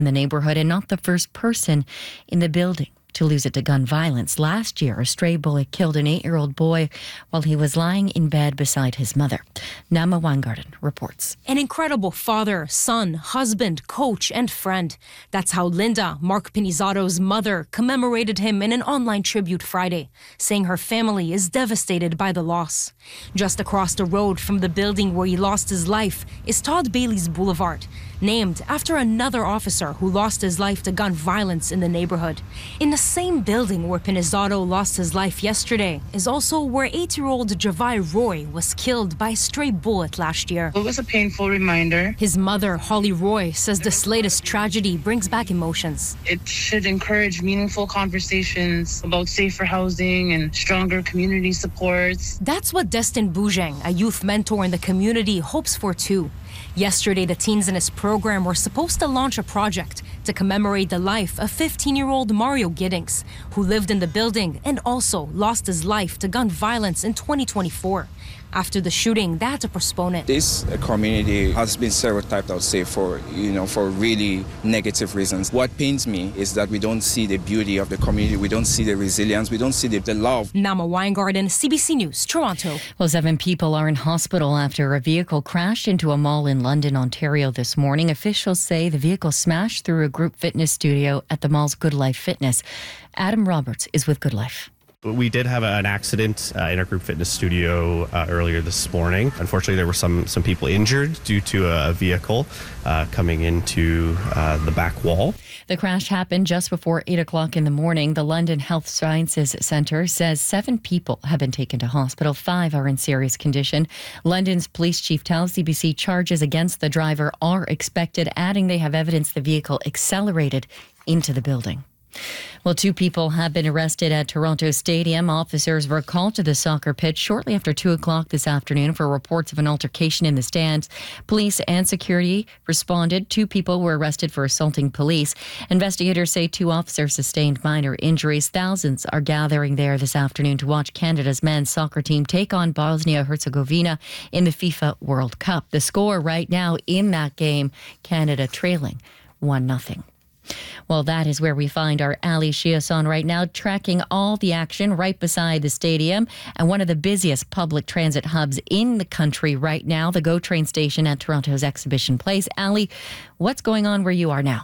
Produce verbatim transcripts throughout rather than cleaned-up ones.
in the neighborhood and not the first person in the building to lose it to gun violence. Last year, a stray bullet killed an eight-year-old boy while he was lying in bed beside his mother. Nama Weingarten reports. An incredible father, son, husband, coach, and friend. That's how Linda, Mark Pinizzado's mother, commemorated him in an online tribute Friday, saying her family is devastated by the loss. Just across the road from the building where he lost his life is Todd Bailey's Boulevard, named after another officer who lost his life to gun violence in the neighborhood. In the same building where Pinizzado lost his life yesterday is also where eight-year-old Javai Roy was killed by a stray bullet last year. It was a painful reminder. His mother, Holly Roy, says this latest tragedy brings back emotions. It should encourage meaningful conversations about safer housing and stronger community supports. That's what Destin Boujang, a youth mentor in the community, hopes for too. Yesterday, the teens in his program were supposed to launch a project to commemorate the life of fifteen-year-old Mario Giddings, who lived in the building and also lost his life to gun violence in twenty twenty-four. After the shooting, they had to postpone it. This community has been stereotyped, I would say, for, you know, for really negative reasons. What pains me is that we don't see the beauty of the community. We don't see the resilience. We don't see the, the love. Nama Weingarten, C B C News, Toronto. Well, seven people are in hospital after a vehicle crashed into a mall in London, Ontario this morning. Officials say the vehicle smashed through a group fitness studio at the mall's Good Life Fitness. Adam Roberts is with Good Life. We did have an accident uh, in our group fitness studio uh, earlier this morning. Unfortunately, there were some some people injured due to a vehicle uh, coming into uh, the back wall. The crash happened just before eight o'clock in the morning. The London Health Sciences Centre says seven people have been taken to hospital. Five are in serious condition. London's police chief tells C B C charges against the driver are expected, adding they have evidence the vehicle accelerated into the building. Well, two people have been arrested at Toronto Stadium. Officers were called to the soccer pitch shortly after two o'clock this afternoon for reports of an altercation in the stands. Police and security responded. Two people were arrested for assaulting police. Investigators say two officers sustained minor injuries. Thousands are gathering there this afternoon to watch Canada's men's soccer team take on Bosnia-Herzegovina in the FIFA World Cup. The score right now in that game, Canada trailing one nothing. Well, that is where we find our Ali Chiasson right now, tracking all the action right beside the stadium and one of the busiest public transit hubs in the country right now, the GO train station at Toronto's Exhibition Place. Ali, what's going on where you are now?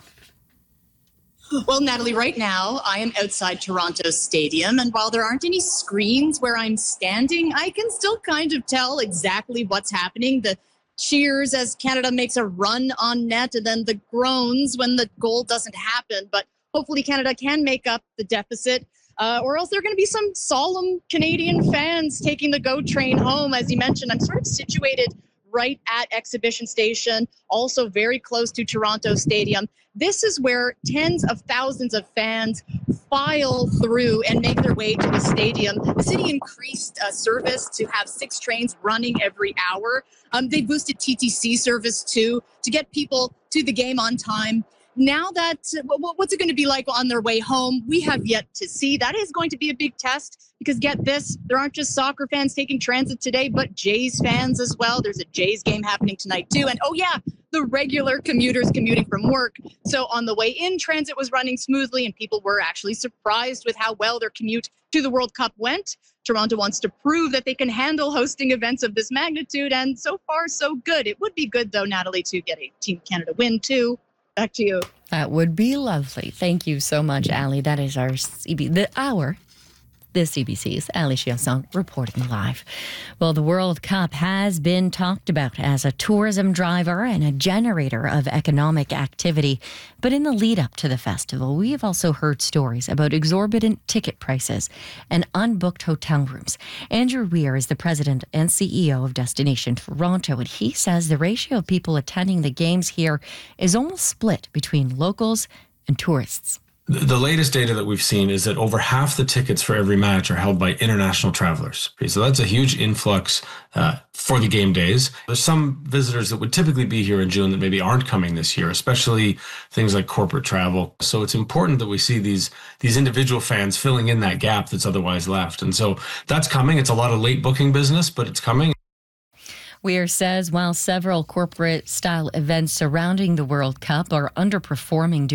Well, Natalie, right now I am outside Toronto Stadium, and while there aren't any screens where I'm standing, I can still kind of tell exactly what's happening. The cheers as Canada makes a run on net, and then the groans when the goal doesn't happen. But hopefully Canada can make up the deficit, uh, or else there are going to be some solemn Canadian fans taking the GO train home. As you mentioned, I'm sort of situated right at Exhibition Station, also very close to Toronto Stadium. This is where tens of thousands of fans file through and make their way to the stadium. The city increased uh, service to have six trains running every hour. Um, they boosted T T C service too to get people to the game on time. Now that, what's it going to be like on their way home? We have yet to see. That is going to be a big test because get this, there aren't just soccer fans taking transit today, but Jays fans as well. There's a Jays game happening tonight too. And oh yeah, the regular commuters commuting from work. So on the way in, transit was running smoothly and people were actually surprised with how well their commute to the World Cup went. Toronto wants to prove that they can handle hosting events of this magnitude, and so far so good. It would be good though, Natalie, to get a Team Canada win too. Back to you. That would be lovely. Thank you so much, Ali. That is our C B, the hour. The C B C's Ali Chiasson reporting live. Well, the World Cup has been talked about as a tourism driver and a generator of economic activity. But in the lead up to the festival, we have also heard stories about exorbitant ticket prices and unbooked hotel rooms. Andrew Weir is the president and C E O of Destination Toronto, and he says the ratio of people attending the games here is almost split between locals and tourists. The latest data that we've seen is that over half the tickets for every match are held by international travelers. Okay, so that's a huge influx uh, for the game days. There's some visitors that would typically be here in June that maybe aren't coming this year, especially things like corporate travel. So it's important that we see these these individual fans filling in that gap that's otherwise left. And so that's coming. It's a lot of late booking business, but it's coming. Weir says while several corporate-style events surrounding the World Cup are underperforming due